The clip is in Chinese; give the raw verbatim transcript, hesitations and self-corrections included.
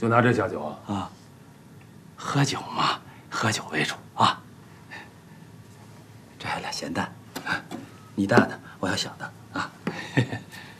就拿这下酒啊？ 啊，喝酒嘛，喝酒为主啊。这还俩咸蛋，你大的，我要小的啊。